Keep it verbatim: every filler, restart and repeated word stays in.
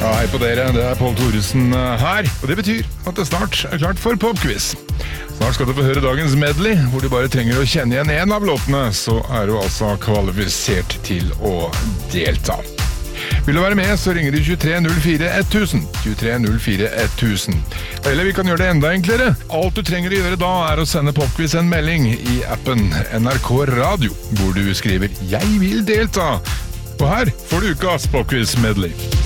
Ja, hei på dere, det er Pål Thoresen her, og det betyr at det snart er klart for popquiz. Snart skal du få høre dagens medley, hvor du bare trenger å kjenne igjen en av låtene, så er du altså kvalifisert til å delta. Vil du være med, så ringer du tjuetre null fire tusen, tjuetre null fire tusen. Eller vi kan gjøre det enda enklere. Alt du trenger å gjøre da er å sende popquiz en melding i appen N R K Radio, hvor du skriver «Jeg vil delta», og her får du ukas popquiz medley.